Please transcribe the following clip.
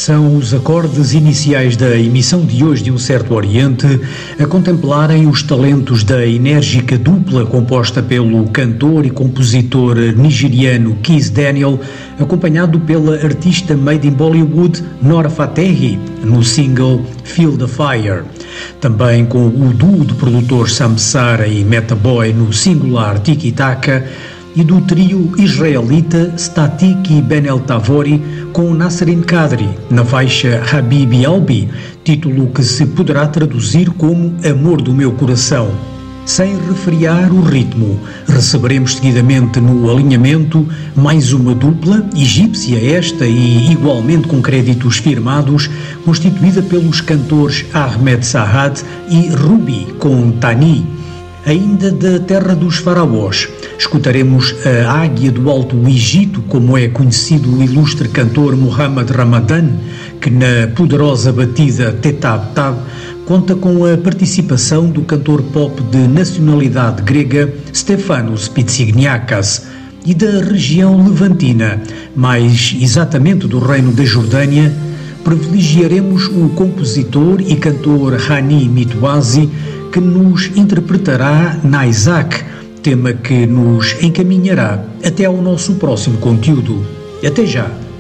São os acordes iniciais da emissão de hoje de Um Certo Oriente a contemplarem os talentos da enérgica dupla composta pelo cantor e compositor nigeriano Kiss Daniel, acompanhado pela artista made in Bollywood Nora Fatehi, no single Feel the Fire. Também com o duo de produtores Samsara e Meta Boy no singular Tiki Taka, e do trio israelita Static Ben El Tavori com Nasrin Kadri na faixa Habibi Albi, título que se poderá traduzir como Amor do Meu Coração. Sem refriar o ritmo, receberemos seguidamente no alinhamento mais uma dupla, egípcia esta e igualmente com créditos firmados, constituída pelos cantores Ahmed Saad e Ruby com Tani. Ainda da terra dos faraós, escutaremos a Águia do Alto Egito, como é conhecido o ilustre cantor Muhammad Ramadan, que na poderosa batida Tetab Tab conta com a participação do cantor pop de nacionalidade grega Stefanos Pitsigniakas, e da região levantina, mais exatamente do Reino da Jordânia, privilegiaremos o compositor e cantor Hani Mitwazi, que nos interpretará Naisak, tema que nos encaminhará até ao nosso próximo conteúdo. Até já!